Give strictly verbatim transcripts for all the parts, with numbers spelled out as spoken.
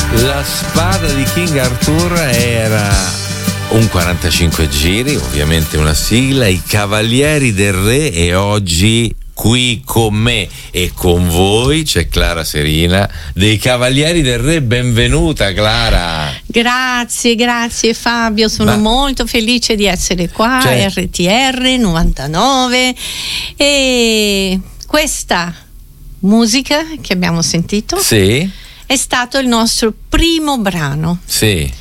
La spada di King Arthur era un quarantacinque giri, ovviamente una sigla, i Cavalieri del Re, e oggi qui con me e con voi c'è Clara Serina dei Cavalieri del Re. Benvenuta Clara. Grazie, grazie Fabio, sono Ma... molto felice di essere qua, cioè... R T R novantanove, e questa musica che abbiamo sentito sì. è stato il nostro primo brano. Sì.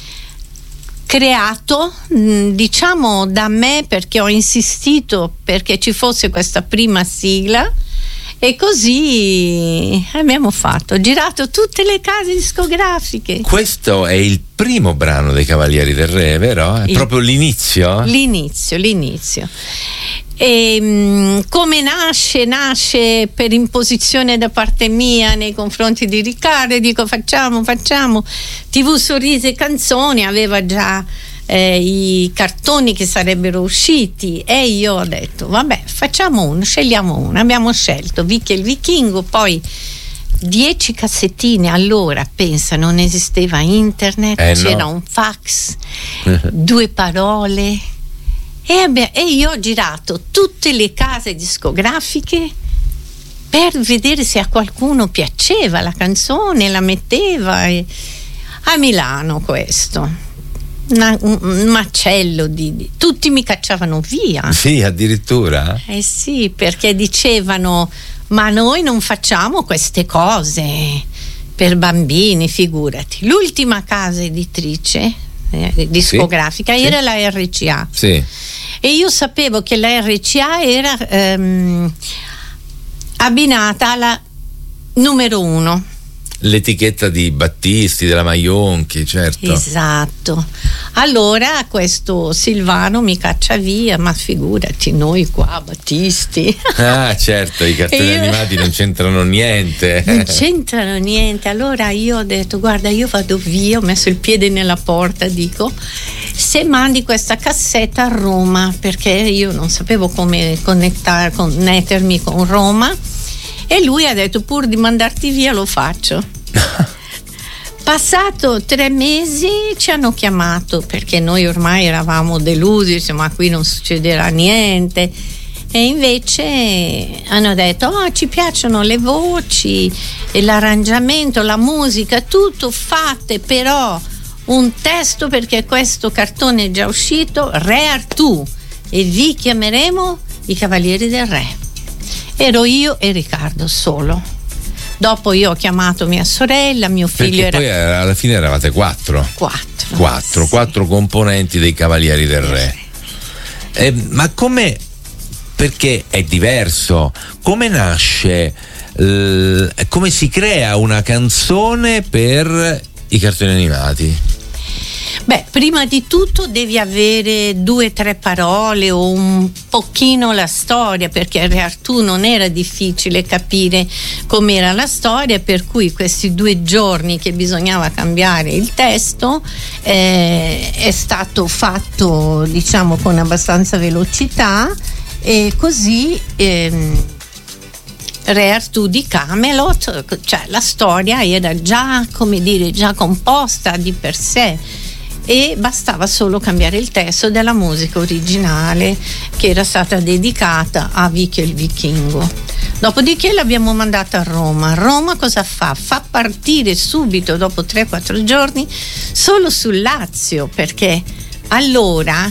Creato, diciamo, da me, perché ho insistito perché ci fosse questa prima sigla, e così abbiamo fatto, girato tutte le case discografiche. Questo è il primo brano dei Cavalieri del Re, vero? È il, proprio l'inizio? L'inizio, l'inizio. E mh, come nasce? Nasce per imposizione da parte mia nei confronti di Riccardo. Dico facciamo, facciamo tivù Sorrisi e Canzoni, aveva già eh, i cartoni che sarebbero usciti, e io ho detto vabbè, facciamo uno, scegliamo uno. Abbiamo scelto Vicky e il Vichingo, poi dieci cassettine. Allora pensa, non esisteva internet, eh, c'era no. un fax, due parole. E, abbia, e io ho girato tutte le case discografiche per vedere se a qualcuno piaceva la canzone, la metteva. E a Milano questo, una, un, un macello di, di tutti mi cacciavano via. Sì, addirittura? Eh sì, perché dicevano ma noi non facciamo queste cose per bambini, figurati. L'ultima casa editrice eh, discografica sì, era sì. la R C A. Sì. E io sapevo che la R C A era ehm, abbinata alla numero uno. L'etichetta di Battisti, della Maionchi, certo. Esatto. Allora questo Silvano mi caccia via, ma figurati, noi qua Battisti. Ah certo, i cartoni io... animati non c'entrano niente. Non c'entrano niente. Allora io ho detto guarda, io vado via, ho messo il piede nella porta, dico se mandi questa cassetta a Roma, perché io non sapevo come connettar, connettermi con Roma, e lui ha detto pur di mandarti via lo faccio. Passato tre mesi ci hanno chiamato, perché noi ormai eravamo delusi, insomma qui non succederà niente, e invece hanno detto oh, ci piacciono le voci, l'arrangiamento, la musica, tutto fatte, però un testo, perché questo cartone è già uscito, Re Artù, e vi chiameremo i Cavalieri del Re. Ero io e Riccardo solo. Dopo io ho chiamato mia sorella, mio figlio perché era... poi alla fine eravate quattro. Quattro. Quattro, sì. quattro componenti dei Cavalieri del Re. Eh, ma come... perché è diverso? Come nasce... Eh, come si crea una canzone per i cartoni animati? Beh, prima di tutto devi avere due o tre parole o un pochino la storia, perché Re Artù non era difficile capire com'era la storia, per cui questi due giorni che bisognava cambiare il testo eh, è stato fatto, diciamo, con abbastanza velocità, e così ehm, Re Artù di Camelot, cioè la storia era già, come dire, già composta di per sé, e bastava solo cambiare il testo della musica originale che era stata dedicata a Vicky e il Vichingo. Dopodiché l'abbiamo mandata a Roma. Roma cosa fa? Fa partire subito, dopo tre quattro giorni, solo sul Lazio, perché allora,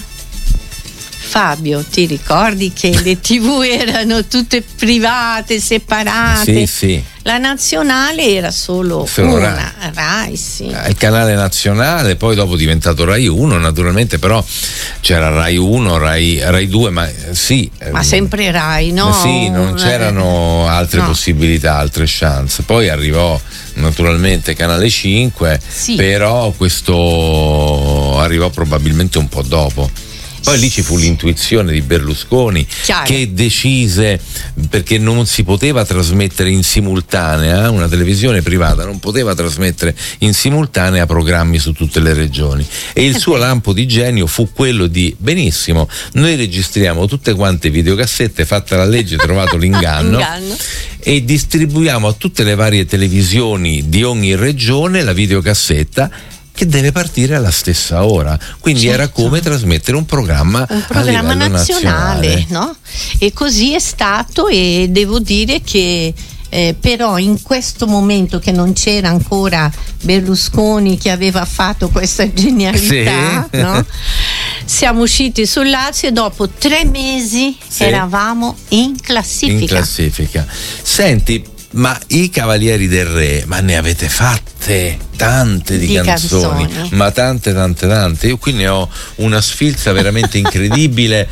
Fabio, ti ricordi che le tivù erano tutte private, separate? Sì, sì. La nazionale era solo, solo una, Rai, Rai sì. Il canale nazionale, poi dopo è diventato Rai uno, naturalmente, però c'era Rai uno, Rai, Rai due, ma sì. Ma sempre Rai, no? Sì, non c'erano altre no. possibilità, altre chance. Poi arrivò naturalmente Canale cinque, sì. però questo arrivò probabilmente un po' dopo. Poi lì ci fu l'intuizione di Berlusconi, Chiaro. che decise, perché non si poteva trasmettere in simultanea, una televisione privata non poteva trasmettere in simultanea programmi su tutte le regioni, e il suo lampo di genio fu quello di: benissimo, noi registriamo tutte quante videocassette, fatta la legge, trovato l'inganno, Inganno. e distribuiamo a tutte le varie televisioni di ogni regione la videocassetta, che deve partire alla stessa ora, quindi certo. era come trasmettere un programma, un programma a livello nazionale, nazionale. no? E così è stato, e devo dire che eh, però in questo momento che non c'era ancora Berlusconi che aveva fatto questa genialità, sì. no? Siamo usciti sul Lazio e dopo tre mesi sì. eravamo in classifica. In classifica. Senti, ma i Cavalieri del Re, ma ne avete fatte tante di, Di canzoni, canzoni. ma tante tante tante. Io qui ne ho una sfilza veramente incredibile,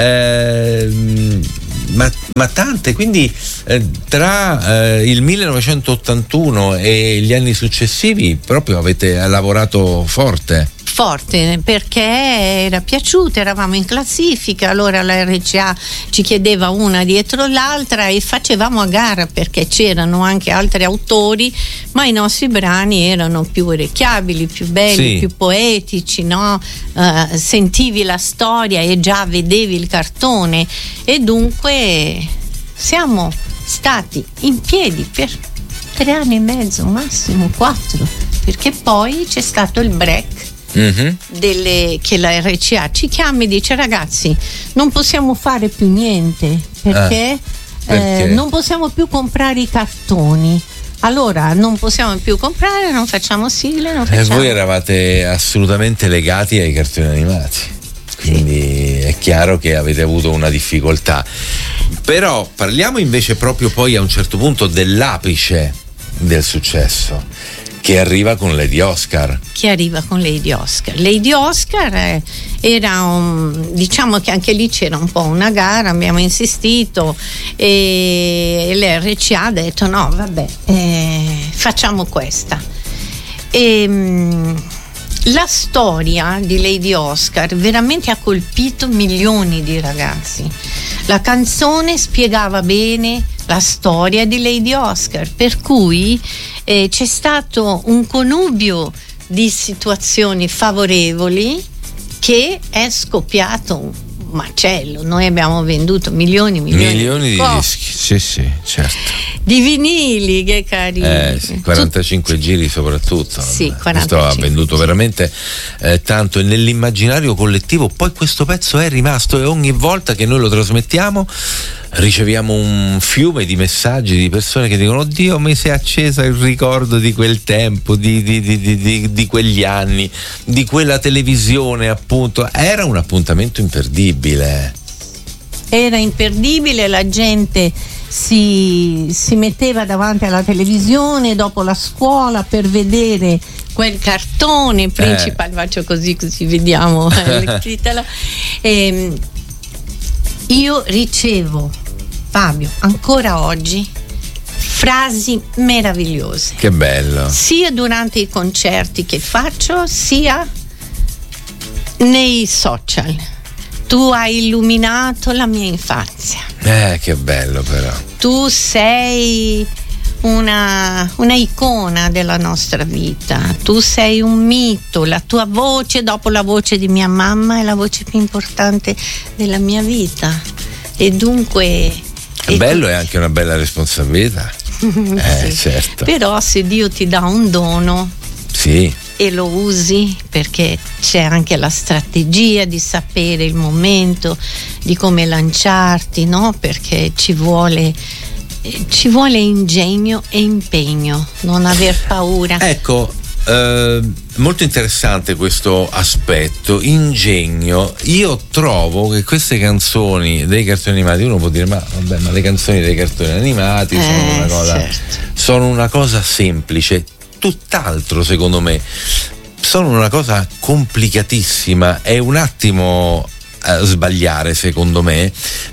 eh, ma, ma tante, quindi eh, tra eh, il millenovecentottantuno e gli anni successivi proprio avete lavorato forte. Forte, perché era piaciuta, eravamo in classifica, allora la R C A ci chiedeva una dietro l'altra e facevamo a gara, perché c'erano anche altri autori, ma i nostri brani erano più orecchiabili, più belli, sì. più poetici, no? Uh, sentivi la storia e già vedevi il cartone, e dunque siamo stati in piedi per tre anni e mezzo, massimo quattro, perché poi c'è stato il break. Mm-hmm. Delle, che la R C A ci chiama e dice: ragazzi, non possiamo fare più niente perché, eh, perché? Eh, non possiamo più comprare i cartoni. Allora non possiamo più comprare, non facciamo sigle, non facciamo. E voi eravate assolutamente legati ai cartoni animati, quindi sì. È chiaro che avete avuto una difficoltà. Però parliamo invece proprio poi a un certo punto dell'apice del successo, che arriva con Lady Oscar. Che arriva con Lady Oscar. Lady Oscar eh, era un, diciamo che anche lì c'era un po' una gara, abbiamo insistito e, e l'R C A ha detto no, vabbè, eh, facciamo questa. E, mh, la storia di Lady Oscar veramente ha colpito milioni di ragazzi. La canzone spiegava bene la storia di Lady Oscar, per cui eh, c'è stato un connubio di situazioni favorevoli che è scoppiato un macello. Noi abbiamo venduto milioni e milioni, milioni di copie. dischi, sì sì, certo. Di vinili, che carini. Eh, sì, quarantacinque Tut- giri soprattutto. Sì, questo ha venduto veramente eh, tanto, e nell'immaginario collettivo poi questo pezzo è rimasto, e ogni volta che noi lo trasmettiamo riceviamo un fiume di messaggi di persone che dicono: oddio, mi si è accesa il ricordo di quel tempo, di, di, di, di, di quegli anni, di quella televisione, appunto. Era un appuntamento imperdibile. Era imperdibile, la gente si, si metteva davanti alla televisione dopo la scuola per vedere quel cartone principale, eh. faccio così così vediamo il titolo. E io ricevo, Fabio, ancora oggi frasi meravigliose. Che bello. Sia durante i concerti che faccio, sia nei social. Tu hai illuminato la mia infanzia. Eh, che bello però. Tu sei una, una icona della nostra vita. Tu sei un mito. La tua voce, dopo la voce di mia mamma, è la voce più importante della mia vita. E dunque... È bello, tu... è anche una bella responsabilità. eh, sì. certo. Però se Dio ti dà un dono... Sì. E lo usi, perché c'è anche la strategia di sapere il momento, di come lanciarti, no? Perché ci vuole ci vuole ingegno e impegno, non aver paura. Ecco, eh, molto interessante questo aspetto, ingegno. Io trovo che queste canzoni dei cartoni animati, uno può dire: ma vabbè, ma le canzoni dei cartoni animati eh, sono una cosa certo. sono una cosa semplice. Tutt'altro, secondo me, sono una cosa complicatissima. È un attimo a sbagliare, secondo me, per,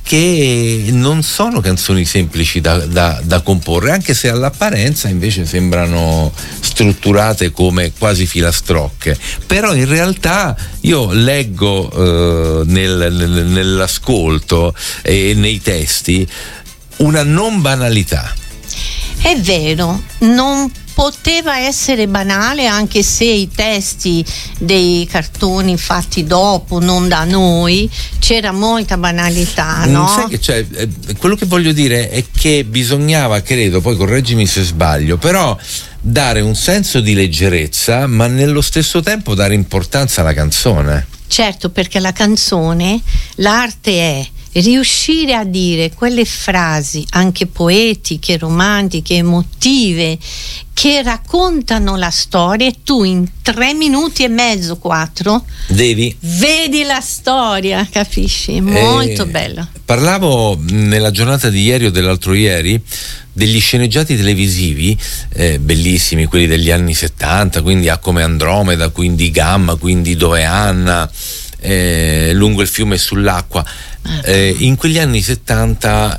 che non sono canzoni semplici da, da, da comporre, anche se all'apparenza invece sembrano strutturate come quasi filastrocche. Però in realtà io leggo eh, nel, nel, nell'ascolto e nei testi una non banalità. È vero, non poteva essere banale, anche se i testi dei cartoni fatti dopo, non da noi, c'era molta banalità, no? Sai che cioè, eh, quello che voglio dire è che bisognava, credo, poi correggimi se sbaglio, però dare un senso di leggerezza, ma nello stesso tempo dare importanza alla canzone. Certo, perché la canzone, l'arte è riuscire a dire quelle frasi anche poetiche, romantiche, emotive, che raccontano la storia, e tu in tre minuti e mezzo, quattro, devi vedi la storia, capisci? Molto eh, bello. Parlavo nella giornata di ieri o dell'altro ieri degli sceneggiati televisivi eh, bellissimi, quelli degli anni settanta, quindi A come Andromeda, quindi Gamma, quindi Dove Anna, eh, Lungo il fiume e sull'acqua. Eh, in quegli anni settanta